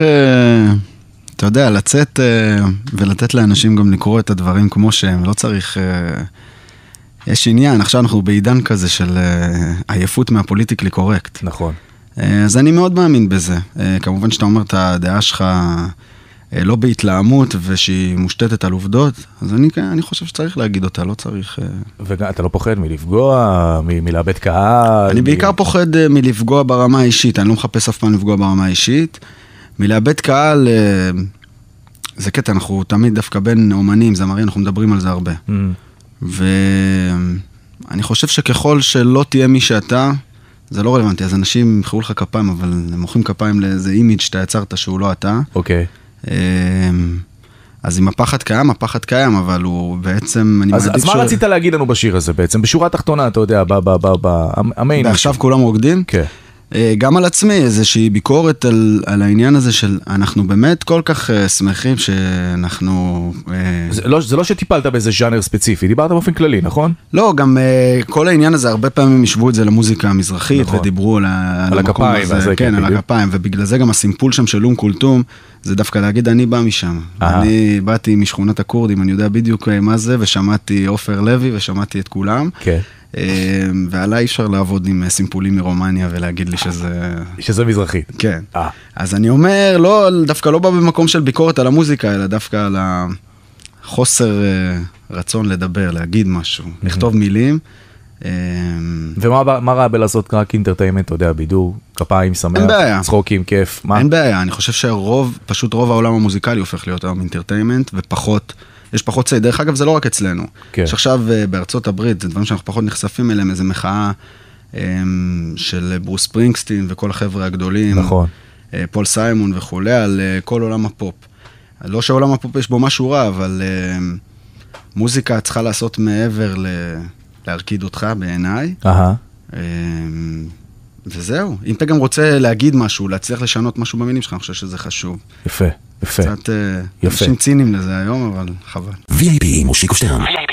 אתה יודע, לצאת ולתת לאנשים גם לקרוא את הדברים כמו שהם, לא צריך... יש עניין, עכשיו אנחנו בעידן כזה של עייפות מהפוליטיקלי קורקט. נכון. אז אני מאוד מאמין בזה. כמובן שאתה אומר את הדעה שלך לא בהתלהמות ושהיא מושתתת על עובדות, אז אני חושב שצריך להגיד אותה, לא צריך... ואתה לא פוחד מלפגוע, מלאבד קהל? אני בעיקר פוחד מלפגוע ברמה האישית, אני לא מחפש אף פעם לפגוע ברמה האישית. מלאבד קהל, זה קטע, אנחנו תמיד דווקא בין אומנים, זמרים, אנחנו מדברים על זה הרבה. ואני חושב שככל שלא תהיה מי שאתה, זה לא רלוונטי, אז אנשים ימחאו לך כפיים, אבל הם מוחאים כפיים לאיזה אימיג' שאתה יצרת שהוא לא אתה. אוקיי. אז אם הפחד קיים, אבל הוא בעצם... אז מה רצית להגיד לנו בשיר הזה בעצם? בשורה התחתונה, אתה יודע, המיין. ועכשיו כולם רוקדים? כן. גם על עצמי, איזושהי ביקורת על העניין הזה של, אנחנו באמת כל כך שמחים שאנחנו... זה לא שטיפלת באיזה ז'אנר ספציפי, דיברת באופן כללי, נכון? לא, גם כל העניין הזה, הרבה פעמים ישבו את זה למוזיקה המזרחית, ודיברו על הכפיים, כן, על הכפיים, ובגלל זה גם הסימפול שם של אום כולתום, זה דווקא להגיד, אני בא משם. אני באתי משכונת הכורדים, אני יודע בדיוק מה זה, ושמעתי עופר לוי, ושמעתי את כולם. כן. ועליי אפשר לעבוד עם סימפולים מרומניה ולהגיד לי שזה מזרחית. כן. אז אני אומר, דווקא לא בא במקום של ביקורת על המוזיקה, אלא דווקא על החוסר רצון לדבר, להגיד משהו, לכתוב מילים. ומה רע בלעשות רק אינטרטיימנט, אתה יודע, בידור, כפיים, שמח, צחוקים, כיף, מה? אין בעיה, אני חושב פשוט רוב העולם המוזיקלי הופך להיות היום אינטרטיימנט, ופחות... יש פחות צעד, דרך אגב זה לא רק אצלנו, יש עכשיו בארצות הברית, זה דברים שאנחנו פחות נחשפים אליהם, איזו מחאה של ברוס ספרינגסטין וכל החבר'ה הגדולים, נכון. פול סיימון וכו', על כל עולם הפופ. לא שעולם הפופ יש בו משהו רע, אבל מוזיקה צריכה לעשות מעבר להרקיד אותך בעיניי, וזהו. אם אתה גם רוצה להגיד משהו, להצליח לשנות משהו במילים שלך, אני חושב שזה חשוב. יפה. קצת אנשים ציניים לזה היום, אבל חבל. VIP מושיקו שטרן.